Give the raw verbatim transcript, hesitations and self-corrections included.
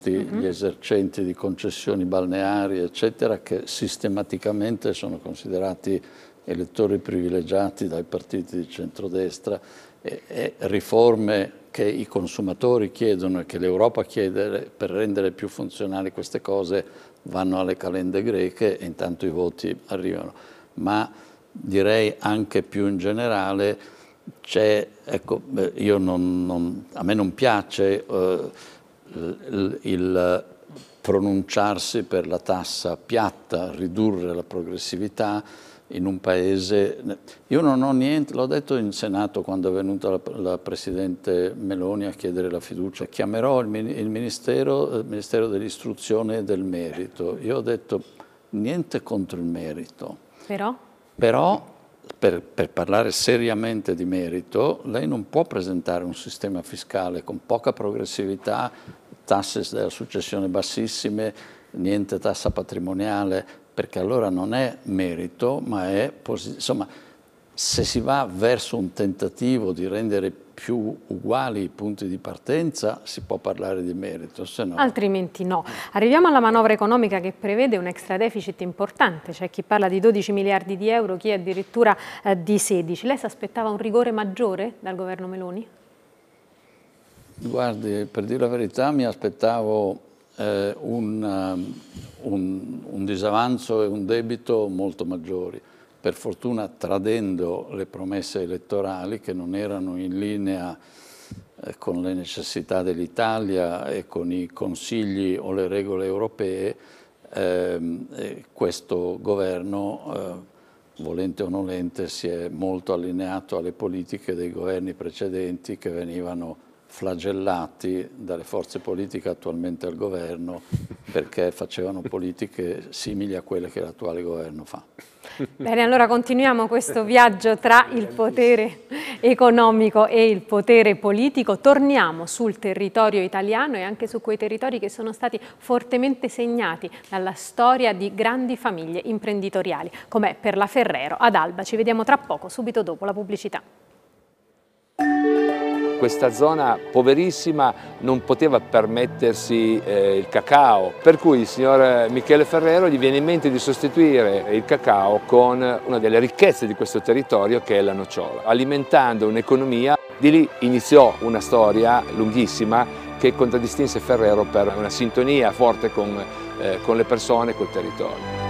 gli esercenti di concessioni balneari, eccetera, che sistematicamente sono considerati elettori privilegiati dai partiti di centrodestra, e, e riforme che i consumatori chiedono e che l'Europa chiede per rendere più funzionali queste cose vanno alle calende greche e intanto i voti arrivano. Ma direi anche più in generale c'è, ecco, io non, non, a me non piace eh, il, il pronunciarsi per la tassa piatta, ridurre la progressività in un paese. Io non ho niente, l'ho detto in Senato quando è venuta la, la Presidente Meloni a chiedere la fiducia, chiamerò il, il Ministero, il Ministero dell'Istruzione e del Merito. Io ho detto niente contro il merito. Però? Però per, per parlare seriamente di merito, lei non può presentare un sistema fiscale con poca progressività, tasse della successione bassissime, niente tassa patrimoniale, perché allora non è merito, ma è positivo. Insomma, se si va verso un tentativo di rendere più uguali i punti di partenza, si può parlare di merito, se no... Altrimenti no. Arriviamo alla manovra economica che prevede un extra deficit importante, c'è chi parla di dodici miliardi di euro, chi addirittura eh, di sedici. Lei si aspettava un rigore maggiore dal governo Meloni? Guardi, per dire la verità mi aspettavo eh, un, um, un, un disavanzo e un debito molto maggiori. Per fortuna tradendo le promesse elettorali che non erano in linea eh, con le necessità dell'Italia e con i consigli o le regole europee, ehm, e questo governo, eh, volente o nolente, si è molto allineato alle politiche dei governi precedenti che venivano flagellati dalle forze politiche attualmente al governo perché facevano politiche simili a quelle che l'attuale governo fa. Bene, allora continuiamo questo viaggio tra il potere economico e il potere politico. Torniamo sul territorio italiano e anche su quei territori che sono stati fortemente segnati dalla storia di grandi famiglie imprenditoriali, come per la Ferrero ad Alba. Ci vediamo tra poco, subito dopo la pubblicità. Questa zona poverissima non poteva permettersi eh, il cacao, per cui il signor Michele Ferrero gli viene in mente di sostituire il cacao con una delle ricchezze di questo territorio che è la nocciola, alimentando un'economia. Di lì iniziò una storia lunghissima che contraddistinse Ferrero per una sintonia forte con, eh, con le persone e col territorio.